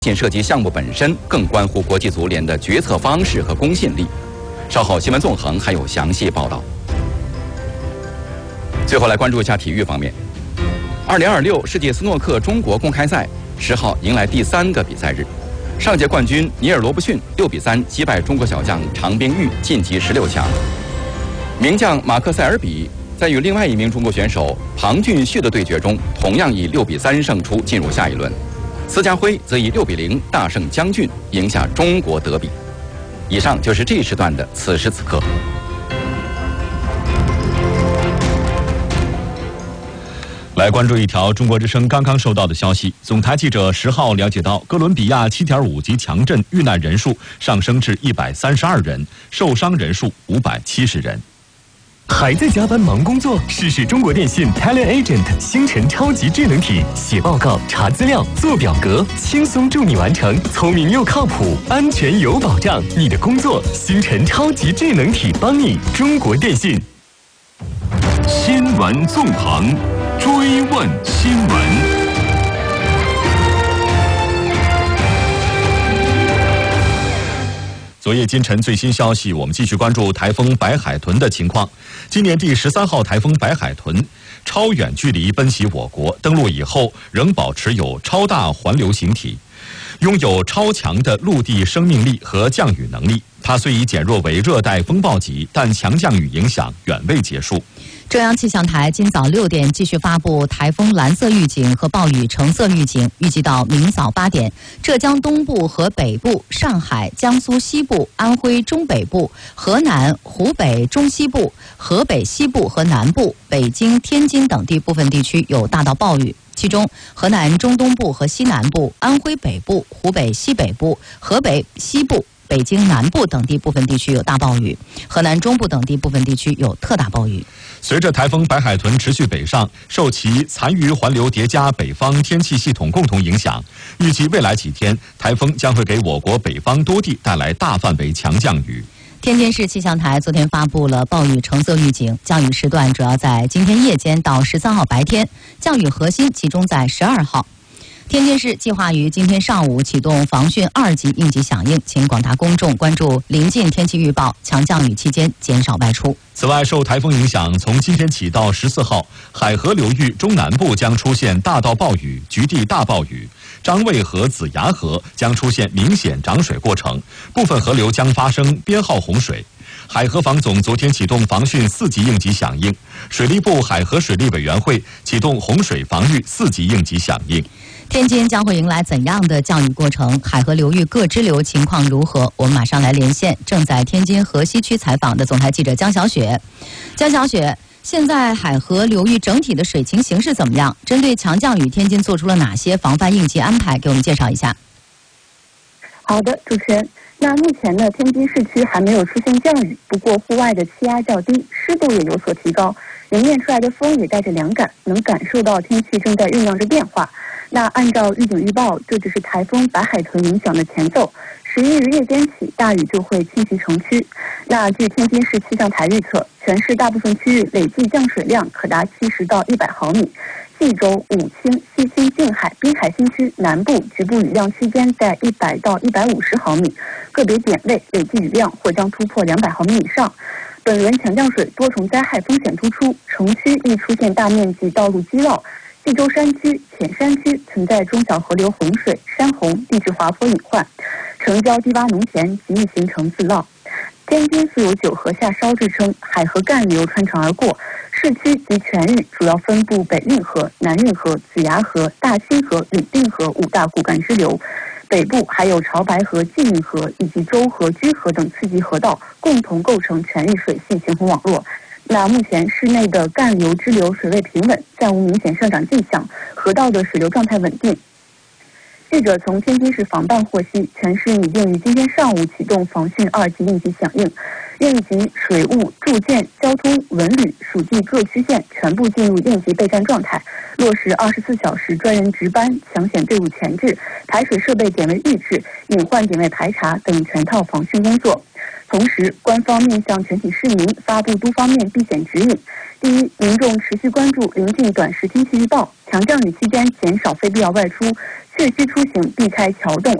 仅涉及项目本身，更关乎国际足联的决策方式和公信力。稍后新闻纵横还有详细报道。最后来关注一下体育方面。2026世界斯诺克中国公开赛10号迎来第3个比赛日，上届冠军尼尔罗布逊6比3击败中国小将常冰玉，晋级16强。名将马克塞尔比在与另外一名中国选手庞俊旭的对决中，同样以6比3胜出，进入下一轮。司家辉则以6比0大胜姜俊，赢下中国德比。以上就是这一时段的此时此刻。 来关注一条中国之声刚刚收到的消息，总台记者10号了解到，哥伦比亚7.5级强震遇难人数上升至132人，受伤人数570人。 还在加班忙工作？试试中国电信 Talent Agent 星辰超级智能体，写报告、查资料、做表格，轻松助你完成，聪明又靠谱，安全有保障。你的工作，星辰超级智能体帮你。中国电信。 新闻纵横，追问新闻。 昨夜今晨最新消息，我们继续关注台风白海豚的情况。今年第13号台风白海豚超远距离奔袭我国，登陆以后仍保持有超大环流形体，拥有超强的陆地生命力和降雨能力。它虽已减弱为热带风暴级，但强降雨影响远未结束。 中央气象台今早6点继续发布台风蓝色预警和暴雨橙色预警，预计到明早8点，浙江东部和北部、上海、江苏西部、安徽中北部、河南、湖北中西部、河北西部和南部、北京、天津等地部分地区有大到暴雨。其中，河南中东部和西南部、安徽北部、湖北西北部、河北西部、北京南部等地部分地区有大暴雨，河南中部等地部分地区有特大暴雨。 随着台风白海豚持续北上，受其残余环流叠加北方天气系统共同影响，预计未来几天台风将会给我国北方多地带来大范围强降雨。 天津市气象台昨天发布了暴雨橙色预警，降雨时段主要在今天夜间到13号白天，降雨核心集中在12号。天津市计划于今天上午启动防汛2级应急响应，请广大公众关注临近天气预报，强降雨期间减少外出。 此外，受台风影响，从今天起到14号，海河流域中南部将出现大到暴雨、局地大暴雨，张卫河、子牙河将出现明显涨水过程，部分河流将发生编号洪水。海河防总昨天启动防汛4级应急响应，水利部海河水利委员会启动洪水防御4级应急响应。 天津将会迎来怎样的降雨过程？海河流域各支流情况如何？我们马上来连线正在天津河西区采访的总台记者江小雪。江小雪，现在海河流域整体的水情形势怎么样？针对强降雨，天津做出了哪些防范应急安排？给我们介绍一下。 好的，主持人。那目前呢，天津市区还没有出现降雨，不过户外的气压较低，湿度也有所提高，迎面出来的风也带着凉感，能感受到天气正在酝酿着变化。那按照预警预报，这只是台风白海豚影响的前奏。11日夜间起，大雨就会侵袭城区。那据天津市气象台预测，全市大部分区域累计降水量可达70到100毫米。冀州、武清、西青、静海、滨海新区南部局部雨量区间在100到150毫米，个别点位累计雨量或将突破200毫米以上。本轮强降水多重灾害风险突出，城区易出现大面积道路积涝。冀州山区、浅山区存在中小河流洪水、山洪、地质滑坡隐患，城郊低洼农田极易形成自涝。天津素有9河下梢之称，海河干流穿肠而过，市区及全域主要分布北运河、南运河、子牙河、大兴河、吕定河5大骨干支流，北部还有潮白河、济运河以及周河、居河等次级河道，共同构成全域水系形成网络。那目前市内的干流支流水位平稳，暂无明显上涨迹象，河道的水流状态稳定。记者从天津市防办获悉，全市拟定于今天上午启动防汛2级应急响应，应急水务、住建、交通、文旅属地各区县全部进入应急备战状态，落实24小时专人值班、抢险队伍前置、排水设备点位预置、隐患点位排查等全套防汛工作。 同时，官方面向全体市民发布多方面避险指引。第一，民众持续关注临近短时天气预报，强降雨期间减少非必要外出，确需出行避开桥洞、